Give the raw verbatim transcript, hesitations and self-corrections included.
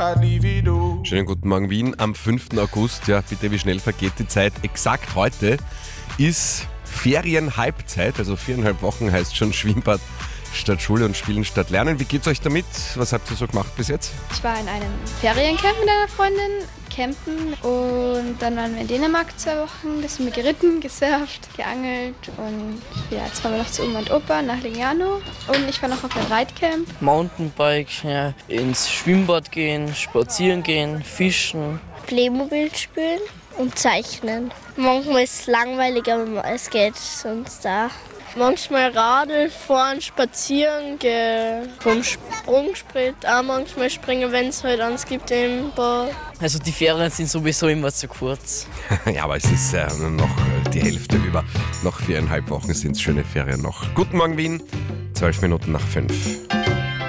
Schönen guten Morgen Wien am fünften August. Ja, bitte, wie schnell vergeht die Zeit. Exakt heute ist Ferienhalbzeit, also viereinhalb Wochen heißt schon Schwimmbad statt Schule und Spielen statt Lernen. Wie geht's euch damit? Was habt ihr so gemacht bis jetzt? Ich war in einem Feriencamp mit einer Freundin, campen, und dann waren wir in Dänemark zwei Wochen. Da sind wir geritten, gesurft, geangelt und ja, jetzt fahren wir noch zu Oma und Opa nach Lignano und ich war noch auf einem Reitcamp. Mountainbike, ja, ins Schwimmbad gehen, spazieren gehen, fischen. Playmobil spielen und zeichnen. Manchmal ist es langweilig, aber es geht sonst da. Manchmal Radl fahren, spazieren gehen, vom Sprungbrett auch manchmal springen, wenn es halt eins gibt im Bad. Also die Ferien sind sowieso immer zu kurz. Ja, aber es ist äh, nur noch die Hälfte über. Noch viereinhalb Wochen sind es schöne Ferien noch. Guten Morgen Wien, zwölf Minuten nach fünf.